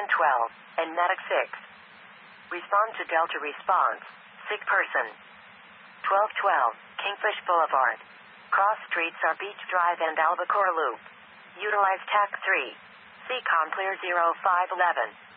Beacon 12, and Medic 6. Respond to Delta response. Sick person. 1212, Kingfish Boulevard. Cross streets are Beach Drive and Albacore Loop. Utilize TAC 3. CCOM clear 0511.